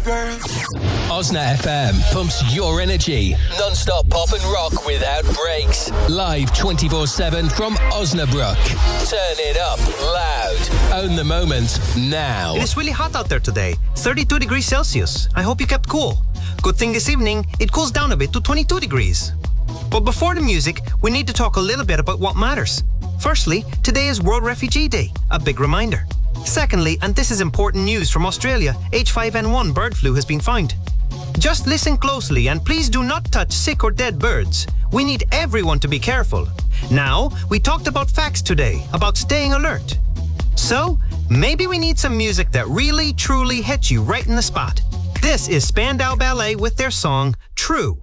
girl. Osna FM pumps your energy. Non-stop pop and rock without breaks. Live 24/7 from Osnabrück. Turn it up loud. Own the moment now. It is really hot out there today. 32 degrees Celsius. I hope you kept cool. Good thing this evening, it cools down a bit to 22 degrees. But before the music, we need to talk a little bit about what matters. Firstly, today is World Refugee Day, a big reminder. Secondly, and this is important news from Australia, H5N1 bird flu has been found. Just listen closely and please do not touch sick or dead birds. We need everyone to be careful. Now, we talked about facts today, about staying alert. So, maybe we need some music that really, truly hits you right in the spot. This is Spandau Ballet with their song, True.